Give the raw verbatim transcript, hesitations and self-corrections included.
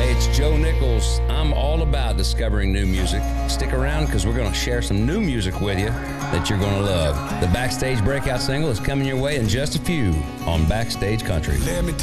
Hey, it's Joe Nichols. I'm all about discovering new music. Stick around because we're going to share some new music with you that you're going to love. The Backstage Breakout single is coming your way in just a few on Backstage Country. Let me